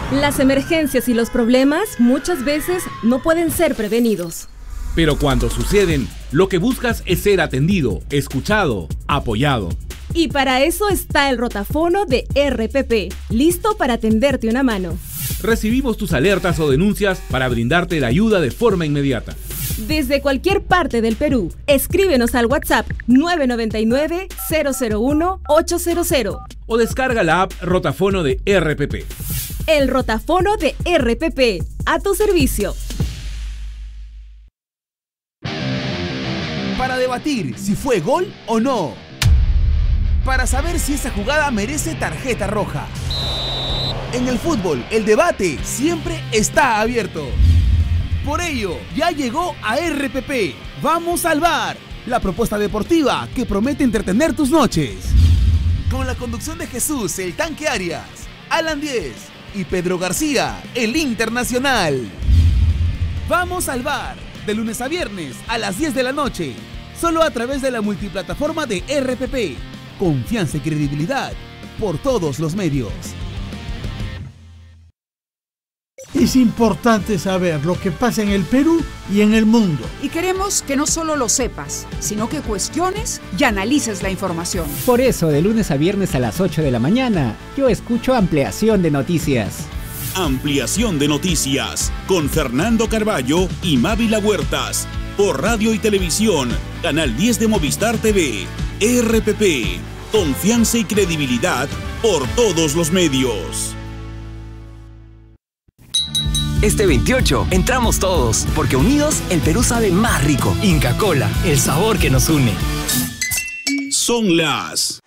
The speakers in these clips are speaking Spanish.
Las emergencias y los problemas muchas veces no pueden ser prevenidos. Pero cuando suceden, lo que buscas es ser atendido, escuchado, apoyado. Y para eso está el rotafono de RPP, listo para tenderte una mano. Recibimos tus alertas o denuncias para brindarte la ayuda de forma inmediata. Desde cualquier parte del Perú, escríbenos al WhatsApp 999-001-800 o descarga la app Rotafono de RPP. El rotafono de RPP, a tu servicio. Para debatir si fue gol o no. Para saber si esa jugada merece tarjeta roja. En el fútbol, el debate siempre está abierto. Por ello, ya llegó a RPP. Vamos al VAR, la propuesta deportiva que promete entretener tus noches. Con la conducción de Jesús, el Tanque Arias, Alan Diez y Pedro García, el Internacional. Vamos al VAR, de lunes a viernes a las 10 de la noche, solo a través de la multiplataforma de RPP. Confianza y credibilidad por todos los medios. Es importante saber lo que pasa en el Perú y en el mundo. Y queremos que no solo lo sepas, sino que cuestiones y analices la información. Por eso, de lunes a viernes a las 8 de la mañana, yo escucho Ampliación de Noticias. Ampliación de Noticias, con Fernando Carballo y Mávila Huertas, por radio y televisión, Canal 10 de Movistar TV, RPP, confianza y credibilidad por todos los medios. Este 28 entramos todos, porque unidos el Perú sabe más rico. Inca Kola, el sabor que nos une. Son las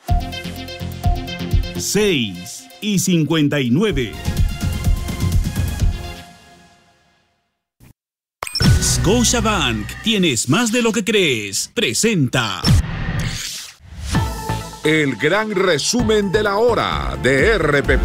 6:59. Scotiabank, tienes más de lo que crees. Presenta el gran resumen de la hora de RPP.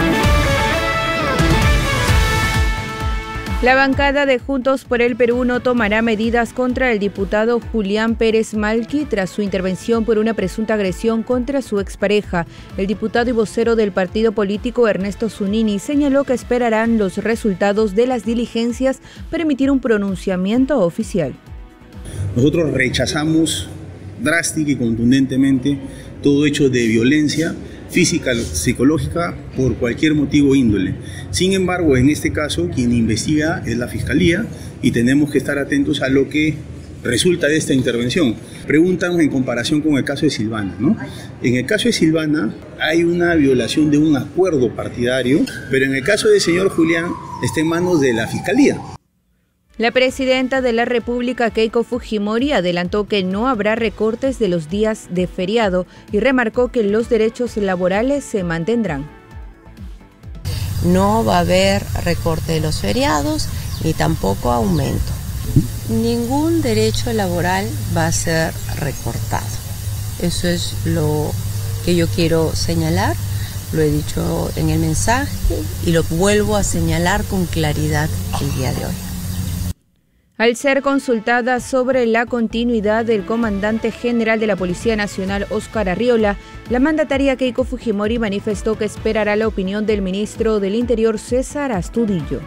La bancada de Juntos por el Perú no tomará medidas contra el diputado Julián Pérez Malqui tras su intervención por una presunta agresión contra su expareja. El diputado y vocero del partido político Ernesto Zunini señaló que esperarán los resultados de las diligencias para emitir un pronunciamiento oficial. Nosotros rechazamos drástica y contundentemente todo hecho de violencia física, psicológica, por cualquier motivo índole. Sin embargo, en este caso, quien investiga es la Fiscalía y tenemos que estar atentos a lo que resulta de esta intervención. Preguntan en comparación con el caso de Silvana, ¿no? En el caso de Silvana hay una violación de un acuerdo partidario, pero en el caso del señor Julián está en manos de la Fiscalía. La presidenta de la República, Keiko Fujimori, adelantó que no habrá recortes de los días de feriado y remarcó que los derechos laborales se mantendrán. No va a haber recorte de los feriados ni tampoco aumento. Ningún derecho laboral va a ser recortado. Eso es lo que yo quiero señalar. Lo he dicho en el mensaje y lo vuelvo a señalar con claridad el día de hoy. Al ser consultada sobre la continuidad del comandante general de la Policía Nacional, Óscar Arriola, la mandataria Keiko Fujimori manifestó que esperará la opinión del ministro del Interior, César Astudillo.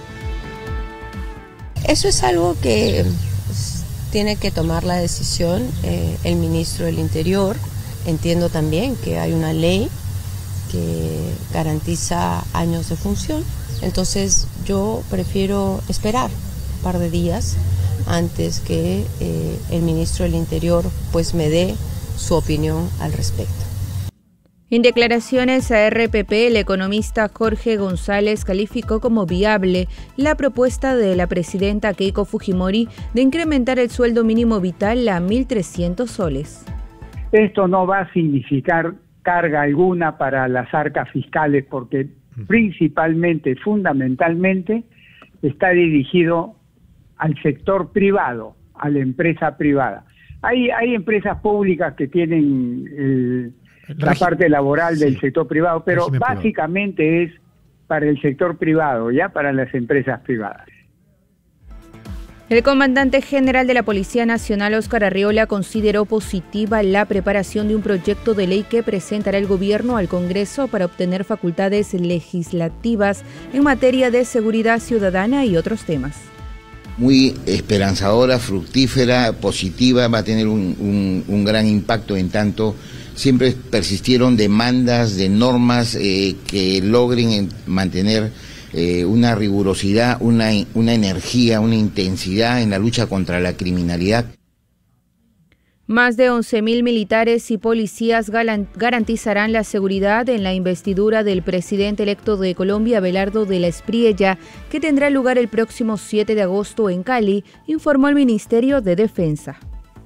Eso es algo que tiene que tomar la decisión el ministro del Interior. Entiendo también que hay una ley que garantiza años de función, entonces yo prefiero esperar par de días antes que el ministro del Interior pues me dé su opinión al respecto. En declaraciones a RPP, el economista Jorge González calificó como viable la propuesta de la presidenta Keiko Fujimori de incrementar el sueldo mínimo vital a 1.300 soles. Esto no va a significar carga alguna para las arcas fiscales porque principalmente, fundamentalmente, está dirigido al sector privado, a la empresa privada. Hay empresas públicas que tienen la parte laboral del sector privado, pero básicamente es para el sector privado, ya para las empresas privadas. El comandante general de la Policía Nacional, Óscar Arriola, consideró positiva la preparación de un proyecto de ley que presentará el gobierno al Congreso para obtener facultades legislativas en materia de seguridad ciudadana y otros temas. Muy esperanzadora, fructífera, positiva, va a tener un gran impacto en tanto siempre persistieron demandas de normas que logren mantener una rigurosidad, una energía, una intensidad en la lucha contra la criminalidad. Más de 11.000 militares y policías garantizarán la seguridad en la investidura del presidente electo de Colombia, Abelardo de la Espriella, que tendrá lugar el próximo 7 de agosto en Cali, informó el Ministerio de Defensa.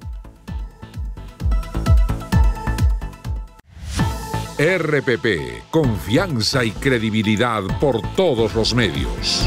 RPP, confianza y credibilidad por todos los medios.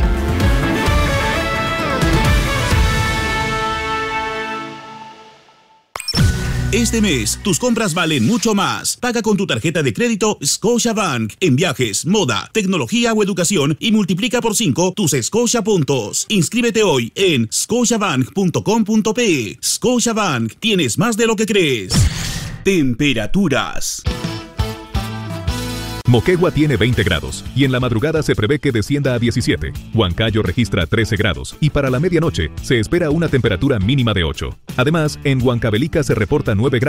Este mes, tus compras valen mucho más. Paga con tu tarjeta de crédito Scotiabank en viajes, moda, tecnología o educación y multiplica por 5 tus Scotia puntos. Inscríbete hoy en scotiabank.com.pe. Scotiabank, tienes más de lo que crees. Temperaturas. Moquegua tiene 20 grados y en la madrugada se prevé que descienda a 17. Huancayo registra 13 grados y para la medianoche se espera una temperatura mínima de 8. Además, en Huancavelica se reporta 9 grados.